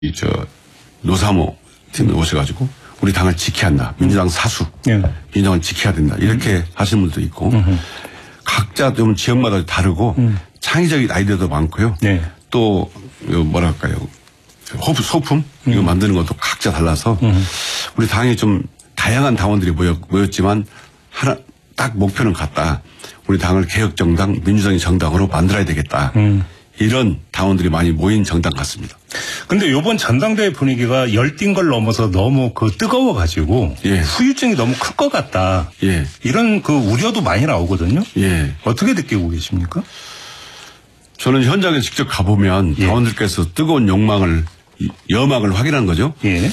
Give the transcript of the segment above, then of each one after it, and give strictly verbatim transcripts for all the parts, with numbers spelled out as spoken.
이 저 노사모 팀에 오셔가지고 우리 당을 지켜야 한다. 민주당 사수, 네. 민주당을 지켜야 된다. 이렇게 음. 하시는 분도 있고 음흠. 각자 좀 지역마다 다르고 음. 창의적인 아이디어도 많고요. 네. 또 뭐랄까요, 호프, 소품 음. 이거 만드는 것도 각자 달라서 음. 우리 당이 좀 다양한 당원들이 모였, 모였지만 하나 딱 목표는 같다. 우리 당을 개혁정당, 민주당의 정당으로 만들어야 되겠다. 음. 이런 당원들이 많이 모인 정당 같습니다. 근데 이번 전당대회 분위기가 열띤 걸 넘어서 너무 그 뜨거워가지고 예. 후유증이 너무 클 것 같다. 예. 이런 그 우려도 많이 나오거든요. 예. 어떻게 느끼고 계십니까? 저는 현장에 직접 가보면 예. 당원들께서 뜨거운 욕망을, 여망을 확인한 거죠. 예.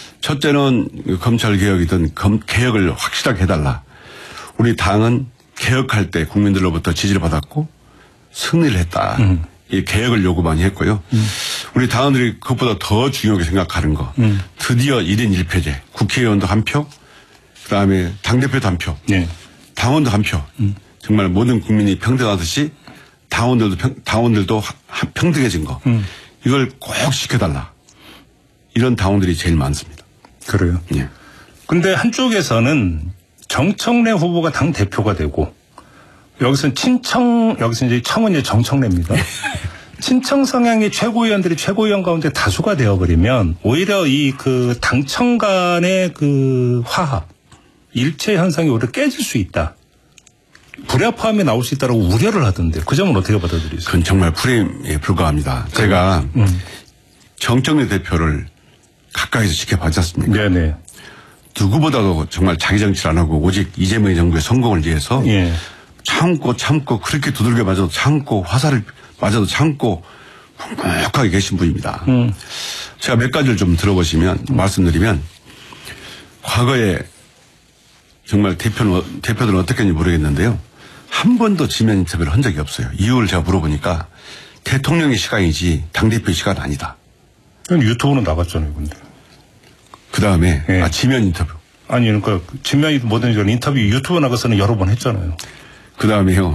첫째는 검찰 개혁이든 검, 개혁을 확실하게 해달라. 우리 당은 개혁할 때 국민들로부터 지지를 받았고 승리를 했다. 음. 이 개혁을 요구 많이 했고요. 음. 우리 당원들이 그것보다 더 중요하게 생각하는 거. 음. 드디어 일 인 일 표제. 국회의원도 한 표, 그다음에 당대표도 한 표, 네. 당원도 한 표. 음. 정말 모든 국민이 평등하듯이 당원들도 평, 당원들도 하, 평등해진 거. 음. 이걸 꼭 지켜달라. 이런 당원들이 제일 많습니다. 그래요? 예. 근데 한쪽에서는 정청래 후보가 당 대표가 되고 여기서는 친청, 여기서 이제 청은 이제 정청래입니다. 친청 성향의 최고위원들이 최고위원 가운데 다수가 되어버리면 오히려 이 그 당청 간의 그 화합, 일체 현상이 오히려 깨질 수 있다. 불협화음이 나올 수 있다고 우려를 하던데 그 점은 어떻게 받아들이세요? 그건 정말 프레임에 불과합니다. 제가 음. 정청래 대표를 가까이서 지켜봤지 않습니까? 네네. 누구보다도 정말 자기 정치를 안 하고 오직 이재명의 정부의 성공을 위해서 예. 참고 참고 그렇게 두들겨 맞아도 참고 화살을 맞아도 참고 묵묵하게 계신 분입니다. 음. 제가 몇 가지를 좀 들어보시면 음. 말씀드리면 과거에 정말 대표는, 대표들은 어떻게 했는지 모르겠는데요. 한 번도 지면 인터뷰를 한 적이 없어요. 이유를 제가 물어보니까 대통령의 시간이지 당대표의 시간 아니다. 유튜브는 나갔잖아요. 근데. 그 다음에 네. 아, 지면 인터뷰. 아니 그러니까 지면이 뭐든 인터뷰 유튜브 나가서는 여러 번 했잖아요. 그 다음에요.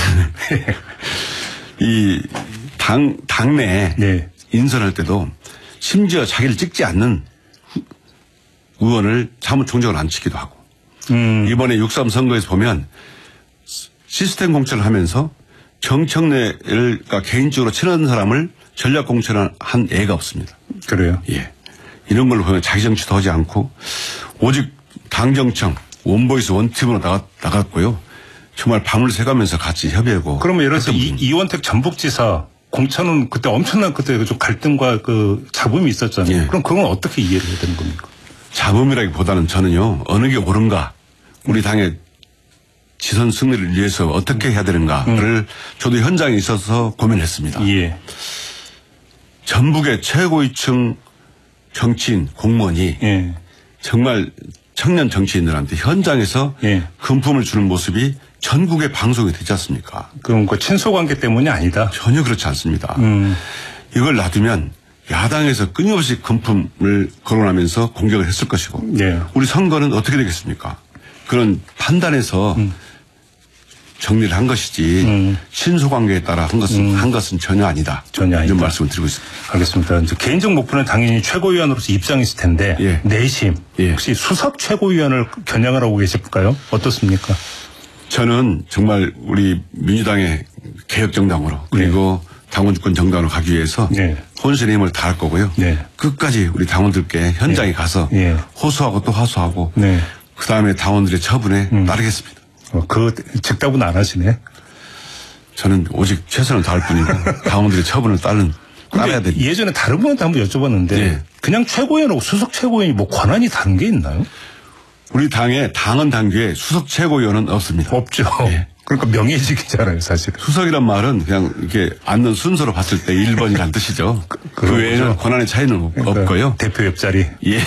이 당, 당내 네. 인선할 때도 심지어 자기를 찍지 않는 후, 의원을 사무총장을 안 치기도 하고. 음. 이번에 육삼 선거에서 보면 시스템 공천을 하면서 정청래를 개인적으로 친한 사람을 전략 공천을 한 애가 없습니다. 그래요? 예. 이런 걸로 보면 자기 정치도 하지 않고 오직 당정청 원보이스 원팀으로 나갔, 나갔고요. 정말 밤을 새가면서 같이 협의하고. 그러면 예를 들어서 이, 이원택 전북지사 공천은 그때 엄청난 그때 좀 갈등과 그 잡음이 있었잖아요. 예. 그럼 그건 어떻게 이해를 해야 되는 겁니까? 잡음이라기보다는 저는요. 어느 게 옳은가. 우리 당의 지선 승리를 위해서 어떻게 해야 되는가를 음. 저도 현장에 있어서 고민했습니다. 예. 전북의 최고위층 정치인 공무원이 예. 정말 청년 정치인들한테 현장에서 예. 금품을 주는 모습이 전국에 방송이 되지 않습니까? 그럼 그 친소관계 때문이 아니다? 전혀 그렇지 않습니다. 음. 이걸 놔두면 야당에서 끊임없이 금품을 거론하면서 공격을 했을 것이고 예. 우리 선거는 어떻게 되겠습니까? 그런 판단에서 음. 정리를 한 것이지 음. 친소관계에 따라 한 것은, 음. 한 것은 전혀 아니다. 전혀 아니다. 이런 말씀을 드리고 있습니다. 알겠습니다. 이제 개인적 목표는 당연히 최고위원으로서 입장있을 텐데 예. 내심 예. 혹시 수석 최고위원을 겨냥을 하고 계실까요? 어떻습니까? 저는 정말 우리 민주당의 개혁정당으로 그리고 네. 당원주권 정당으로 가기 위해서 네. 혼신의 힘을 다할 거고요. 네. 끝까지 우리 당원들께 현장에 네. 가서 네. 호소하고 또 하소하고 네. 그다음에 당원들의 처분에 음. 따르겠습니다. 어, 그 즉답은 안 하시네. 저는 오직 최선을 다할 뿐이고 당원들의 처분을 따른 따라야 됩니다. 예전에 다른 분한테 한번 여쭤봤는데 네. 그냥 최고위원하고 수석 최고위원이 뭐 권한이 다른 게 있나요? 우리 당의 당헌 당규에 수석 최고위원은 없습니다. 없죠. 네. 그러니까 명예직이잖아요, 사실. 수석이란 말은 그냥 이렇게 앉는 순서로 봤을 때 일 번이란 뜻이죠. 그, 그 외에는 거죠. 권한의 차이는 그러니까 없고요. 대표 옆자리. 예.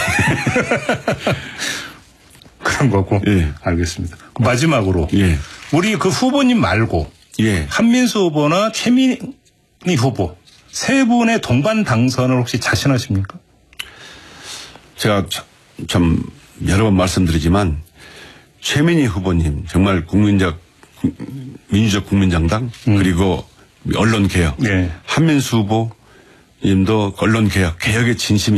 그런 거고. 예. 알겠습니다. 마지막으로. 예. 우리 그 후보님 말고. 예. 한민수 후보나 최민희 후보. 세 분의 동반 당선을 혹시 자신하십니까? 제가 참 여러 번 말씀드리지만 최민희 후보님 정말 국민적 민주적 국민정당 음. 그리고 언론개혁 예. 한민수 후보 님도 언론 개혁, 개혁의 진심이